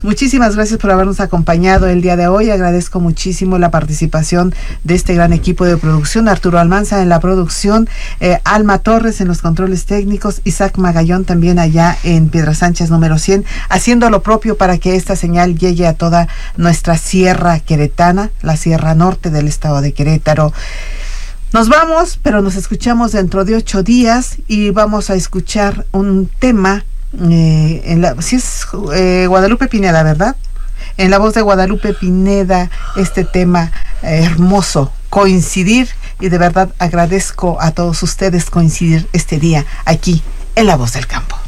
Muchísimas gracias por habernos acompañado el día de hoy. Agradezco muchísimo la participación de este gran equipo de producción. Arturo Almanza en la producción, Alma Torres en los controles técnicos, Isaac Magallón también allá en Piedras Sánchez número 100, haciendo lo propio para que esta señal llegue a toda nuestra sierra queretana, la sierra norte del estado de Querétaro. Nos vamos, pero nos escuchamos dentro de 8 días y vamos a escuchar un tema si es Guadalupe Pineda, ¿verdad? En la voz de Guadalupe Pineda, este tema hermoso, Coincidir, y de verdad agradezco a todos ustedes coincidir este día aquí en La Voz del Campo.